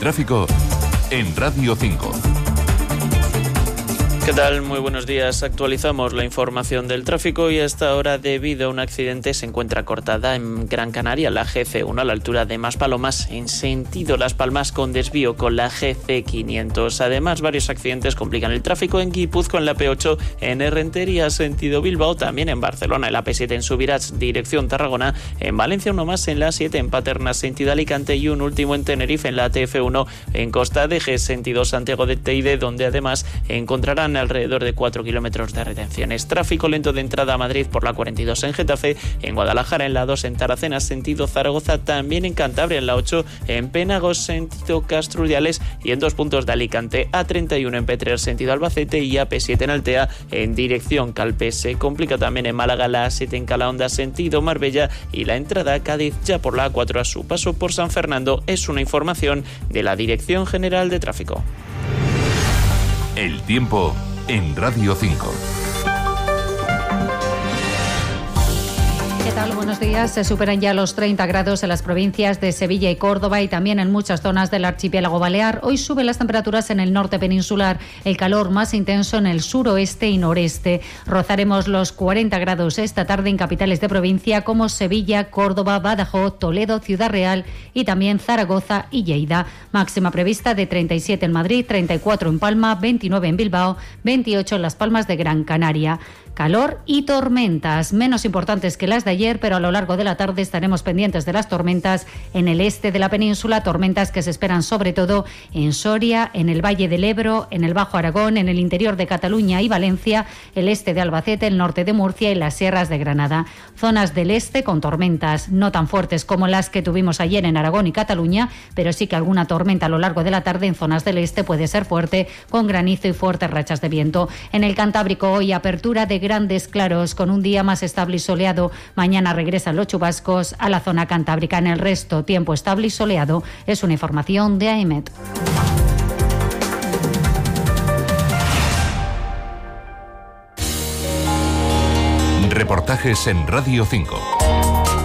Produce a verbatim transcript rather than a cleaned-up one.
tráfico en Radio cinco. ¿Qué tal? Muy buenos días. Actualizamos la información del tráfico y a esta hora, debido a un accidente, se encuentra cortada en Gran Canaria la G C uno a la altura de Maspalomas en sentido Las Palmas con desvío con la G C quinientos. Además, varios accidentes complican el tráfico en Guipúzcoa en la P ocho, en Errentería sentido Bilbao, también en Barcelona en la P siete en Subirats dirección Tarragona, en Valencia uno más en la siete en Paterna sentido Alicante y un último en Tenerife en la T F uno en Costa de G sentido Santiago de Teide, donde además encontrarán alrededor de cuatro kilómetros de retenciones. Tráfico lento de entrada a Madrid por la cuarenta y dos en Getafe, en Guadalajara en la dos en Tarracena sentido Zaragoza, también en Cantabria en la ocho en Penagos sentido Castrudiales y en dos puntos de Alicante, A treinta y uno en Petrer sentido Albacete y A P siete en Altea en dirección Calpe. Se complica también en Málaga la A siete en Calahonda sentido Marbella y la entrada a Cádiz ya por la A cuatro a su paso por San Fernando. Es una información de la Dirección General de Tráfico. El tiempo en Radio cinco. ¿Qué tal? Buenos días. Se superan ya los treinta grados en las provincias de Sevilla y Córdoba y también en muchas zonas del archipiélago balear. Hoy suben las temperaturas en el norte peninsular, el calor más intenso en el suroeste y noreste. Rozaremos los cuarenta grados esta tarde en capitales de provincia como Sevilla, Córdoba, Badajoz, Toledo, Ciudad Real y también Zaragoza y Lleida. Máxima prevista de treinta y siete en Madrid, treinta y cuatro en Palma, veintinueve en Bilbao, veintiocho en Las Palmas de Gran Canaria. Calor y tormentas, menos importantes que las de ayer, pero a lo largo de la tarde estaremos pendientes de las tormentas en el este de la península, tormentas que se esperan sobre todo en Soria, en el Valle del Ebro, en el Bajo Aragón, en el interior de Cataluña y Valencia, el este de Albacete, el norte de Murcia y las sierras de Granada. Zonas del este con tormentas no tan fuertes como las que tuvimos ayer en Aragón y Cataluña, pero sí que alguna tormenta a lo largo de la tarde en zonas del este puede ser fuerte, con granizo y fuertes rachas de viento. En el Cantábrico hoy apertura de grandes claros con un día más estable y soleado. Mañana regresan los chubascos a la zona cantábrica. En el resto, tiempo estable y soleado. Es una información de AEMET. Reportajes en Radio cinco.